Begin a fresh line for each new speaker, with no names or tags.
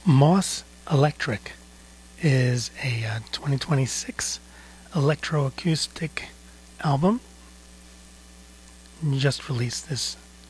Moss Electric is a 2026 electroacoustic album. Just released this